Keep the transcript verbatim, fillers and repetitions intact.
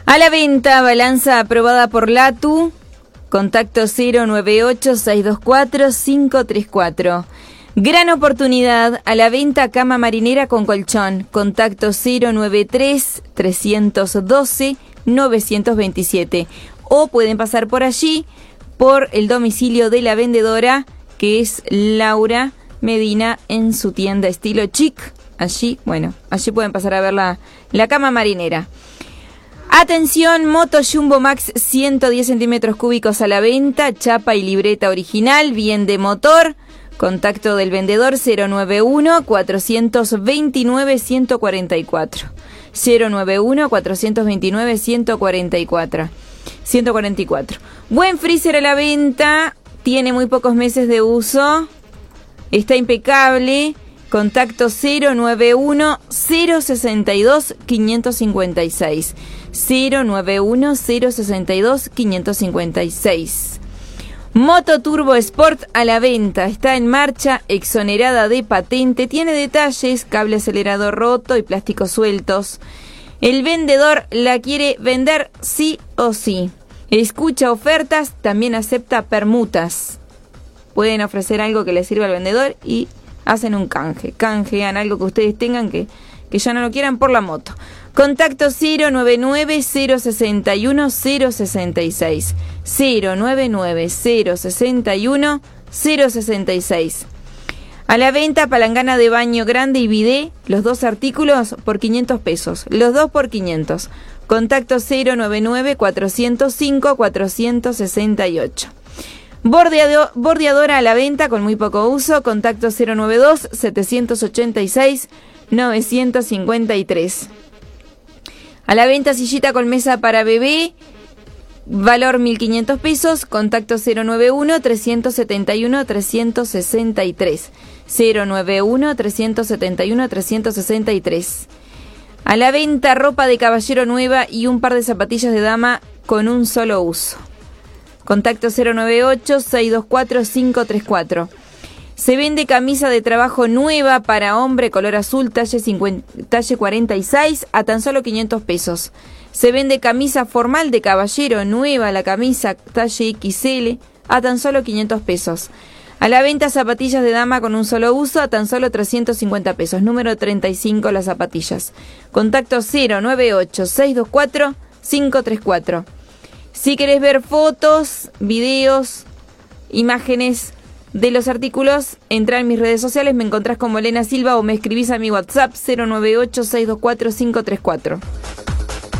A la venta, balanza aprobada por Latu, contacto cero nueve ocho, seis dos cuatro, cinco tres cuatro. Gran oportunidad, a la venta cama marinera con colchón, contacto cero nueve tres, tres uno dos, nueve dos siete. O pueden pasar por allí, por el domicilio de la vendedora, que es Laura Medina, en su tienda estilo chic. Allí, bueno, allí pueden pasar a ver la, la cama marinera. Atención, moto Jumbo Max ciento diez centímetros cúbicos a la venta, chapa y libreta original, bien de motor. Contacto del vendedor cero nueve uno, cuatro dos nueve, uno cuatro cuatro. cero nueve uno, cuatro dos nueve, uno cuatro cuatro. ciento cuarenta y cuatro. Buen freezer a la venta, tiene muy pocos meses de uso, está impecable. Contacto cero nueve uno, cero seis dos, cinco cinco seis. cero nueve uno, cero seis dos, cinco cinco seis. Moto Turbo Sport a la venta, está en marcha, exonerada de patente, tiene detalles, cable acelerador roto y plásticos sueltos. El vendedor la quiere vender sí o sí. Escucha ofertas, también acepta permutas. Pueden ofrecer algo que le sirva al vendedor y hacen un canje. Canjean algo que ustedes tengan que, que ya no lo quieran por la moto. Contacto cero nueve nueve, cero seis uno, cero seis seis. cero nueve nueve, cero seis uno, cero seis seis. A la venta, palangana de baño grande y bidé, los dos artículos por quinientos pesos. Los dos por quinientos. Contacto cero nueve nueve, cuatro cero cinco, cuatro seis ocho. Bordeado, bordeadora a la venta con muy poco uso. Contacto cero nueve dos, siete ocho seis, nueve cinco tres. A la venta, sillita con mesa para bebé, valor mil quinientos pesos. Contacto cero nueve uno, tres siete uno, tres seis tres. cero nueve uno, tres siete uno, tres seis tres. A la venta, ropa de caballero nueva y un par de zapatillas de dama con un solo uso. Contacto cero nueve ocho, seis dos cuatro, cinco tres cuatro. Se vende camisa de trabajo nueva para hombre, color azul, talle, cincuenta, talle cuarenta y seis, a tan solo quinientos pesos. Se vende camisa formal de caballero nueva, la camisa talle equis ele, a tan solo quinientos pesos. A la venta, zapatillas de dama con un solo uso, a tan solo trescientos cincuenta pesos. Número treinta y cinco, las zapatillas. Contacto cero nueve ocho, seis dos cuatro, cinco tres cuatro. Si querés ver fotos, videos, imágenes de los artículos, entra en mis redes sociales, me encontrás como Elena Silva o me escribís a mi WhatsApp cero nueve ocho, seis dos cuatro, cinco tres cuatro.